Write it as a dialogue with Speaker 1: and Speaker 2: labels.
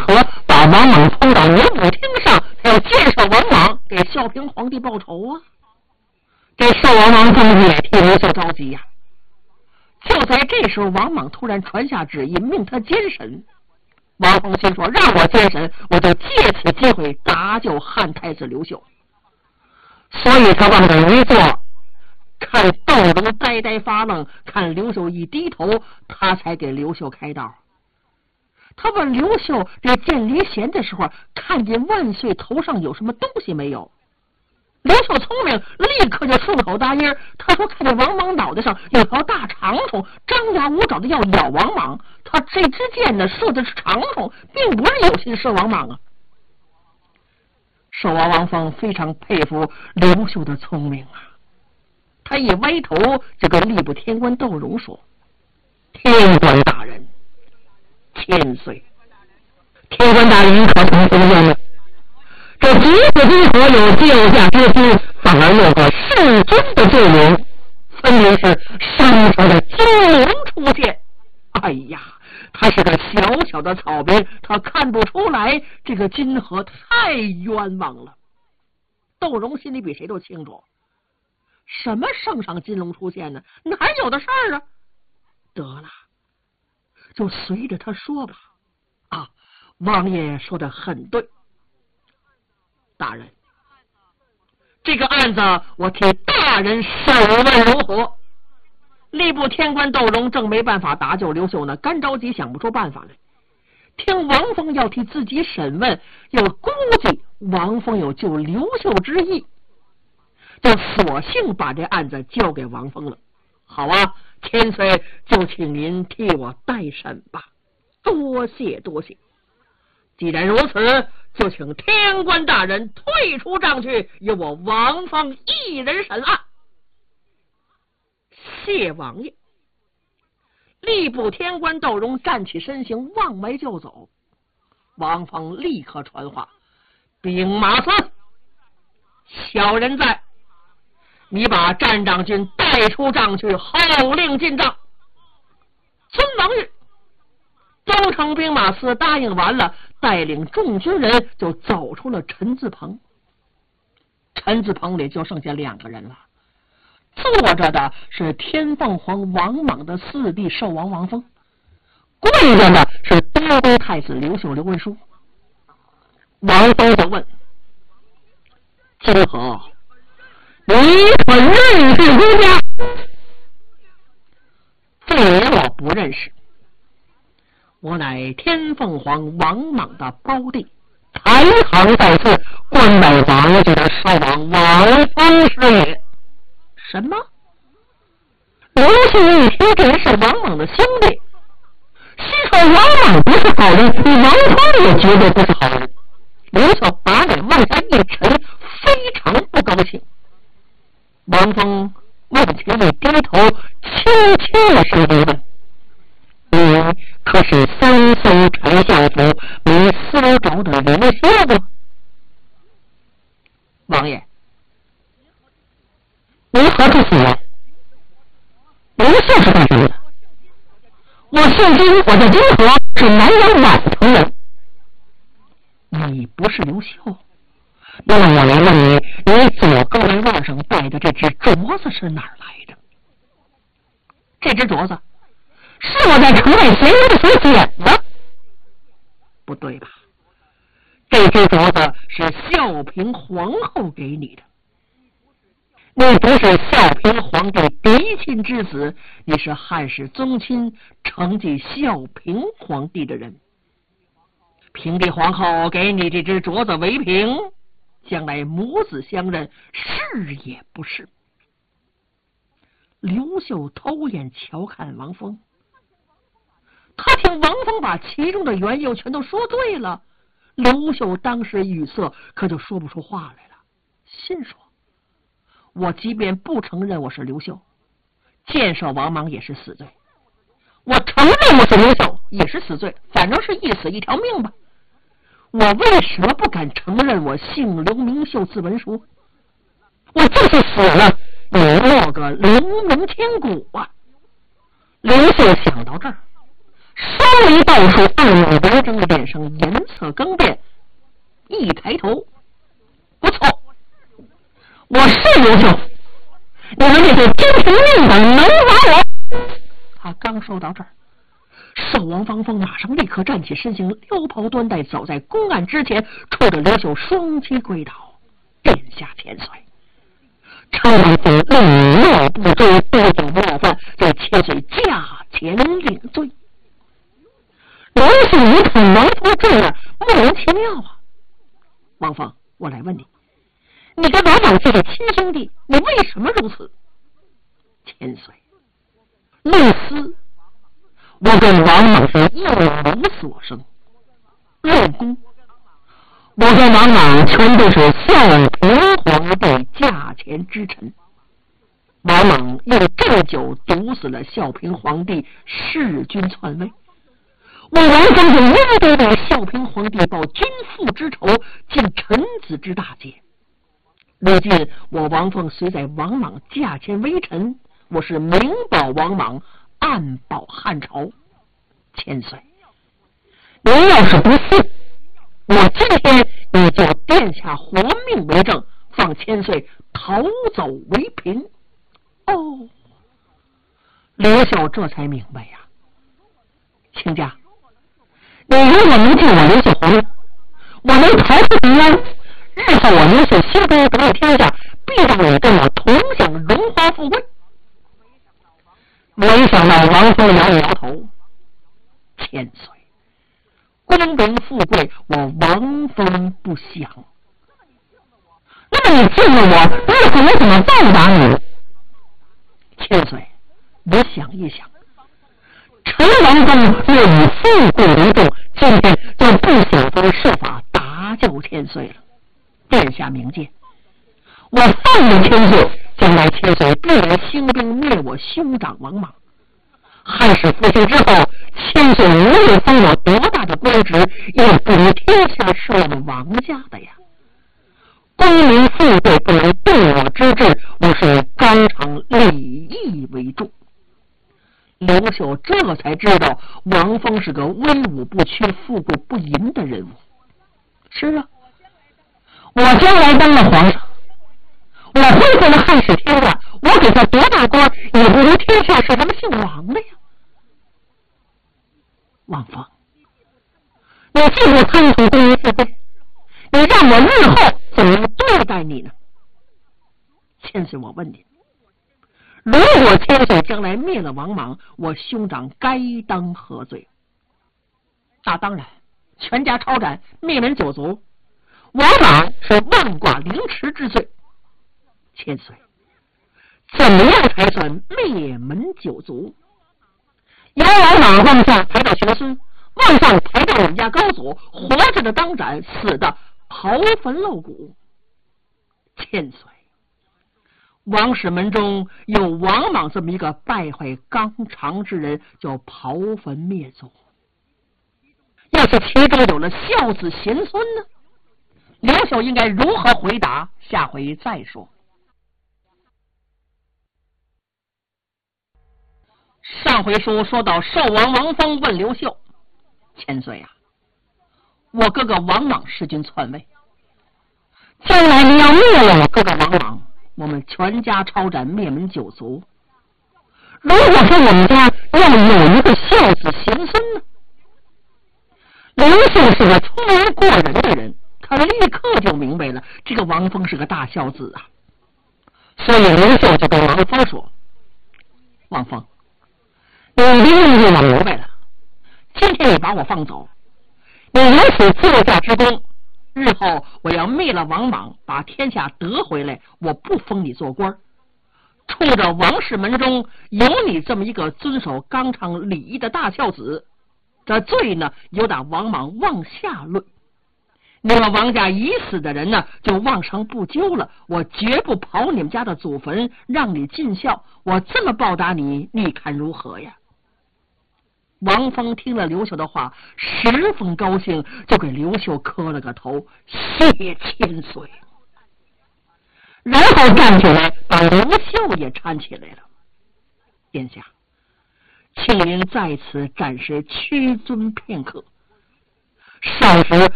Speaker 1: 何把王莽冲到牛府厅上，他要见守王莽，给孝平皇帝报仇啊！这寿王王凤也替刘秀着急呀。就在这时候，王莽突然传下旨意，命他监审。王凤心说：“让我监审，我就借此机会搭救汉太子刘秀。”所以他往这一坐，看窦融呆呆发愣，看刘秀一低头，他才给刘秀开道。他问刘秀这见离弦的时候，看见万岁头上有什么东西没有？刘秀聪明，立刻就顺口答应。他说看见王莽脑袋上有条大长虫，张牙舞爪的要咬王莽。他这支箭呢，射的是长虫，并不是有心射王莽啊。寿王王凤非常佩服刘秀的聪明啊，他一歪头就跟吏部天官窦融说：“天官大人，千岁，天官大人可曾听见呢？这几子之合有救驾之心，反而有个弑君的罪名，分明是上朝的金龙出现。哎呀，他是个小小的草民，他看不出来这个金河太冤枉了。”窦融心里比谁都清楚，什么圣上金龙出现呢？哪有的事儿啊？得了，就随着他说吧。啊，王爷说的很对。大人，这个案子我替大人审问如何？吏部天官窦融正没办法搭救刘秀呢，干着急想不出办法来。听王峰要替自己审问，又估计王峰有救刘秀之意，就索性把这案子交给王峰了。好啊，千岁就请您替我代审吧。多谢多谢。既然如此，就请天官大人退出帐去，由我王峰一人审案。谢王爷。吏部天官窦融站起身形，往外就走。王峰立刻传话：“兵马司，小人在，你把站长军带出帐去，号令进帐。”遵王爷。东城兵马司答应完了，带领众军人就走出了陈字棚。陈字棚里就剩下2个人了，坐着的是天凤凰王莽的4弟寿王王峰，跪着的是东都太子刘秀刘文书。王峰就问：“金河，你可认识孤家？”“这人我不认识，我乃天凤凰王莽的胞弟，台堂在此，关乃王家的寿王王峰是也。”“什么？”刘秀一听这人是王莽的兄弟，心说王莽不是好人，你王峰也绝对不是好人。刘秀把脸往下一沉，非常不高兴。王峰往前一低头，轻轻的说一问：“你可是3司丞相府没私着的刘秀不？”“王爷，您何处死亡？刘秀是干什么的？”“我姓金，我叫金河，是南阳宛城人。”“你不是刘秀？那么我来问你，你左胳膊腕上戴的这只镯子是哪儿来的？”“这只镯子是我在城外闲游的时候捡的。”“不对吧？这只镯子是孝平皇后给你的。你不是孝平皇帝嫡亲之子，你是汉室宗亲，承继孝平皇帝的人。平帝皇后给你这只镯子为凭，将来母子相认，是也不是？”刘秀偷眼瞧看王峰，他听王峰把其中的缘由全都说对了，刘秀当时语塞，可就说不出话来了，心说：“我即便不承认我是刘秀，见守王莽也是死罪；我承认我是刘秀，也是死罪，反正是一死一条命吧。我为什么不敢承认我姓刘名秀字文书？我就是死了，也落个留名千古啊！”刘秀想到这儿， 稍微倒数2秒，文正的脸上颜色更变，一抬头，不错，我是刘秀，你们这些精神命的能玩我！他刚说到这儿，寿王王峰马上立刻站起身形，溜袍端带走在公案之前，冲着刘秀双膝跪倒，殿下千岁。常王府怒怒不追，不等冒犯，对千岁驾前领罪。刘秀一看王峰这样，莫名其妙啊！王峰，我来问你，你跟王莽是个亲兄弟，你为什么如此？千岁，论私，我跟王莽是一母所生；论功，我跟王莽全都是孝平皇帝驾前之臣。王莽用鸩酒毒死了孝平皇帝，弑君篡位。我王峰就应该为孝平皇帝报君父之仇，尽臣子之大节。如今我王凤虽在王莽驾前为臣，我是明保王莽，暗保汉朝。千岁，您要是不信，我今天也就殿下活命为证，放千岁逃走为凭。哦，刘秀这才明白呀。亲家，你如果能救我刘秀活命，我能逃出平安，日后我刘秀兴兵得了天下，必让你跟我同享荣华富贵。没想到王峰摇摇头，千岁，功名富贵我王峰不想。那么你救了我，日后我怎么报答你？千岁，你想一想，陈王峰若以富贵为重，今天就不想方设法搭救千岁了。殿下明鉴，我放了千岁，将来千岁必然兴兵灭我兄长王莽。汉室复兴之后，千岁无论封我多大的官职，也不如天下是我们王家的呀。功名富贵不能动我之志，我是纲常礼义为重。刘秀这才知道王峰是个威武不屈、富贵不淫的人物。是啊，我将来当了皇上，我恢复了汉室天下，我给他多大官，也不如天下是咱们姓王的呀。王峰，你既不贪图功名富贵，你让我日后怎么对待你呢？千岁，我问你，如果千岁将来灭了王莽，我兄长该当何罪？当然，全家抄斩，灭门九族。王莽是万剐凌迟之罪。千岁，怎么样才算灭门九族？由王莽往下抬到玄孙，往上抬到我们家高祖，活着的当斩，死的刨坟漏骨。千岁，王室门中有王莽这么一个败坏纲常之人，就刨坟灭族。要是其中有了孝子贤孙呢？刘秀应该如何回答？下回再说。上回书说到，寿王王峰问刘秀：“千岁啊，我哥哥王莽弑君篡位，将来你要灭了我哥哥王莽，我们全家抄斩灭门九族。如果说我们家要有一个孝子贤孙呢？”刘秀是个聪明过人的人，他立刻就明白了，这个王峰是个大孝子啊。所以刘秀就跟王峰说：“王峰，你的命令我明白了，今天你把我放走，你如此做下之功，日后我要灭了王莽，把天下得回来，我不封你做官。冲着王氏门中有你这么一个遵守纲常礼仪的大孝子，这罪呢由打王莽往下论。你们王家已死的人呢，就往上不究了。我绝不刨你们家的祖坟，让你尽孝。我这么报答你，你看如何呀？”王峰听了刘秀的话，十分高兴，就给刘秀磕了个头，谢千岁。然后站起来，把刘秀也搀起来了。殿下， 麒麟在此暂时屈尊片刻，稍时